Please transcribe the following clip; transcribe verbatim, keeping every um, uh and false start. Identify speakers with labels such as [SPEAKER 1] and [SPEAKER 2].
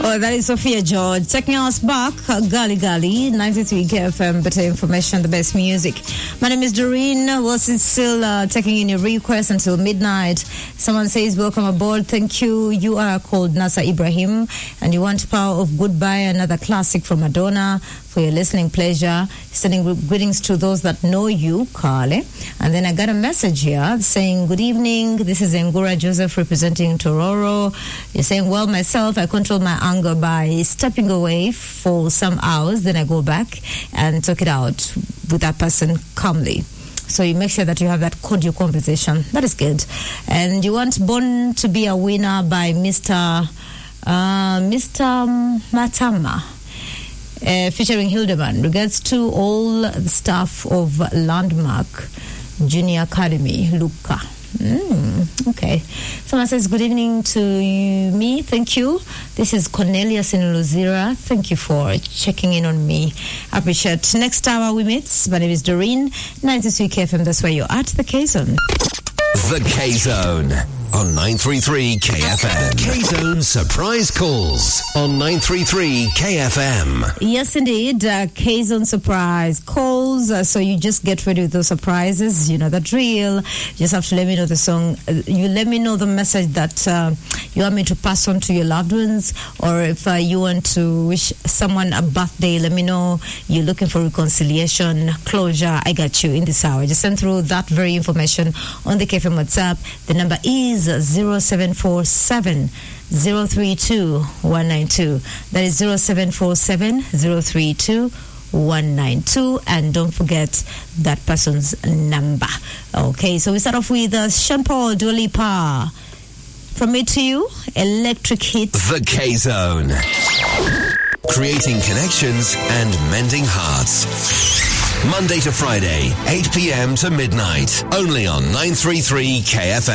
[SPEAKER 1] Oh, that is Sophia George taking us back. Gali Gali, ninety-three K F M, better information, the best music. My name is Doreen. Was it still uh, taking in your request until midnight? Someone says, welcome aboard. Thank you. You are called Nasa Ibrahim, and you want Power of Goodbye, another classic from Madonna, for your listening pleasure. Sending greetings to those that know you, Kale. And then I got a message here saying, good evening. This is Ngura Joseph representing Tororo. You're saying, well, myself, I control my anger by stepping away for some hours. Then I go back and talk it out with that person calmly. So you make sure that you have that cordial conversation. That is good. And you want Born to be a Winner by Mister Uh, Mister Matama. Uh, featuring Hildeman. Regards to all the staff of Landmark Junior Academy, Luca. Mm, okay. Someone says, good evening to you, me. Thank you. This is Cornelius in Luzira. Thank you for checking in on me. I appreciate. Next hour we meet. My name is Doreen. ninety-three K F M. That's where you're at. The K-Zone.
[SPEAKER 2] The K-Zone on nine thirty-three K F M. K-Zone surprise calls on nine thirty-three K F M.
[SPEAKER 1] Yes, indeed. Uh, K-Zone surprise calls. Uh, so you just get ready with those surprises. You know the drill. You just have to let me know the song. Uh, you let me know the message that uh, you want me to pass on to your loved ones. Or if uh, you want to wish someone a birthday, let me know you're looking for reconciliation, closure. I got you in this hour. Just send through that very information on the K F M WhatsApp. The number is zero seven four seven zero three two one nine two. That is zero seven four seven zero three two one nine two, and don't forget that person's number. Okay, so we start off with uh, Sean Paul, Dua Lipa. From me to you, Electric Hit.
[SPEAKER 2] The K-Zone. Creating connections and mending hearts. Monday to Friday, eight p.m. to midnight. Only on nine thirty-three K F M.